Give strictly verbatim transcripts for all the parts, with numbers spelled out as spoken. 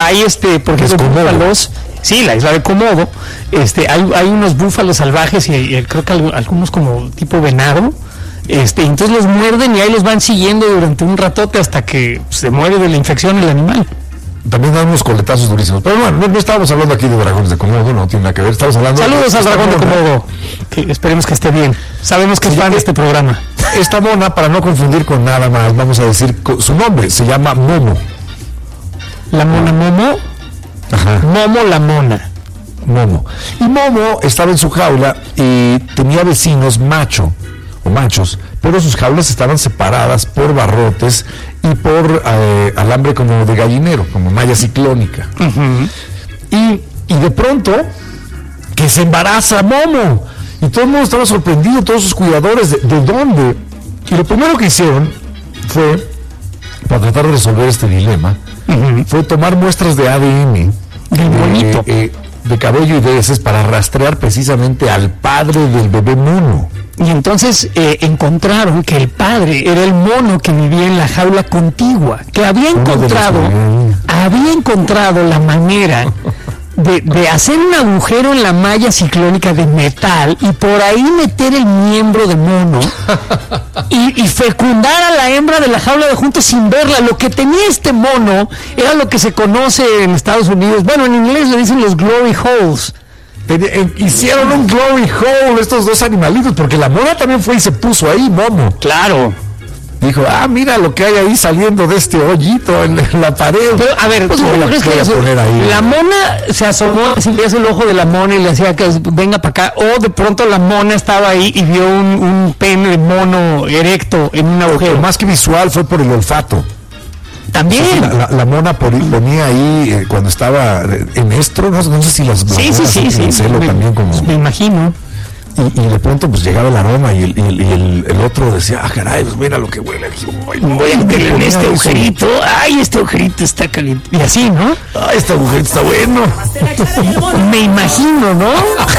hay este, por ejemplo, búfalos, sí, la isla de Komodo, este, hay, hay unos búfalos salvajes y, y creo que algunos como tipo venado, este, entonces los muerden y ahí los van siguiendo durante un ratote hasta que se muere de la infección el animal. También dan unos coletazos durísimos. Pero bueno, no, no estábamos hablando aquí de dragones de Komodo, no tiene nada que ver. Estamos hablando Saludos de al dragón de Komodo, que esperemos que esté bien. Sabemos que sí, es fan de este programa. Esta mona, para no confundir con nada más, vamos a decir su nombre, se llama Momo. ¿La mona Momo? Ajá. Momo la mona. Momo. Y Momo estaba en su jaula y tenía vecinos macho o machos, pero sus jaulas estaban separadas por barrotes y por eh, alambre como de gallinero, como malla ciclónica. Uh-huh. y, y de pronto que se embaraza Momo y todo el mundo estaba sorprendido, todos sus cuidadores, ¿de, de dónde? Y lo primero que hicieron fue, para tratar de resolver este dilema, uh-huh, fue tomar muestras de A D N de, bonito. Eh, de cabello y de heces para rastrear precisamente al padre del bebé mono. Y entonces eh, encontraron que el padre era el mono que vivía en la jaula contigua, que había encontrado, había encontrado la manera de, de hacer un agujero en la malla ciclónica de metal y por ahí meter el miembro de mono y, y fecundar a la hembra de la jaula de juntos sin verla. Lo que tenía este mono era lo que se conoce en Estados Unidos, bueno, en inglés le dicen los glory holes. Hicieron un glory hole estos dos animalitos, porque la mona también fue y se puso ahí, Momo. Claro. Dijo, ah, mira lo que hay ahí saliendo de este hoyito en, en la pared. Pero, a ver, pues, ¿cómo crees que eso, poner ahí? La mona se asomó, si veías el ojo de la mona y le hacía que venga para acá, o de pronto la mona estaba ahí y vio un, un pene de mono erecto en un agujero? Pero más que visual fue por el olfato. También. O sea, la, la, la mona por, ponía ahí eh, cuando estaba en estro, no, no sé si las sí, sí, sí, sí, celo me, también como. Me imagino. Y, y de pronto pues llegaba el aroma y el, y el, y el, el otro decía, ah, caray, pues mira lo que huele. Dije, voy a meterle en este agujerito. Ay, este agujerito está caliente. Y así, ¿no? Ay, este agujerito está bueno. Me imagino, ¿no?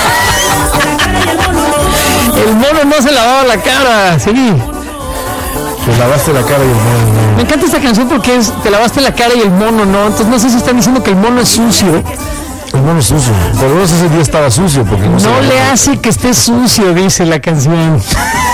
El mono no se lavaba la cara, sí. Te lavaste la cara y el mono no. Me encanta esta canción porque es, te lavaste la cara y el mono no. Entonces no sé si están diciendo que el mono es sucio. El mono es sucio. Por lo menos ese día estaba sucio. Porque no no se le hace que esté sucio, dice la canción.